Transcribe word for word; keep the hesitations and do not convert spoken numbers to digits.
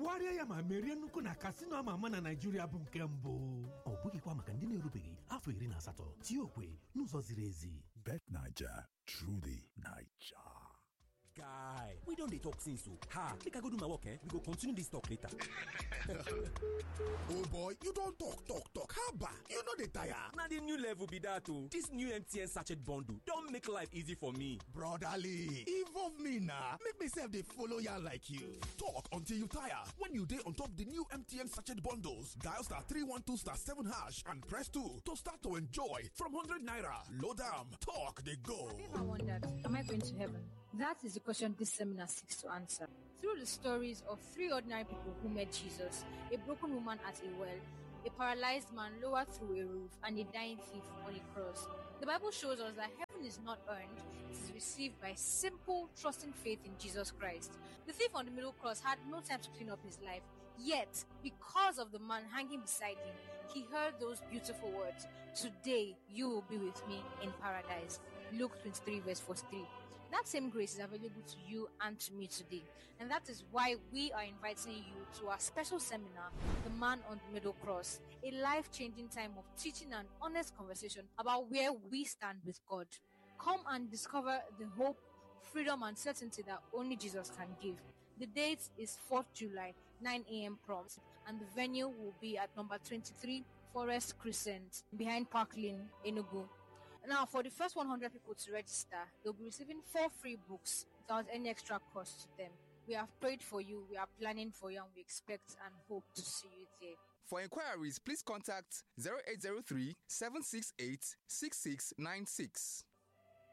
Warrior Yama Merianuku na Casino Ama na Nigeria bụ nke mbụ. Ọ bụghịkwa maka ndị na-erubeghị afọ iri na asatọ. Tie okwe n'ụzọ ziri ezi. Bet Naija, truly Naija. Guy, we don't dey talk since so. Ha, make I go do my work, eh? We go continue this talk later. Oh boy, you don't talk, talk, talk. How about? You know the tire. Now the new level be that too. This new M T N sachet bundle don't make life easy for me. Brotherly, involve me now. Make myself they follow ya like you. Talk until you tire. When you day on top the new M T N sachet bundles, dial star three one two star seven hash and press two to start to enjoy from one hundred naira. Load am, talk they go. Have you ever wondered, am I going to heaven? That is the question this seminar seeks to answer. Through the stories of three ordinary people who met Jesus, a broken woman at a well, a paralyzed man lowered through a roof, and a dying thief on a cross, the Bible shows us that heaven is not earned, it is received by simple, trusting faith in Jesus Christ. The thief on the middle cross had no time to clean up his life, yet, because of the man hanging beside him, he heard those beautiful words, "Today you will be with me in paradise." Luke twenty-three verse forty-three. That same grace is available to you and to me today. And that is why we are inviting you to our special seminar, The Man on the Middle Cross, a life-changing time of teaching and honest conversation about where we stand with God. Come and discover the hope, freedom, and certainty that only Jesus can give. The date is fourth of July, nine a.m. prompt, and the venue will be at number twenty-three Forest Crescent, behind Park Lane, Enugu. Now, for the first one hundred people to register, they'll be receiving four free books without any extra cost to them. We have prayed for you, we are planning for you, and we expect and hope to see you there. For inquiries, please contact zero eight zero three, seven six eight, six six nine six.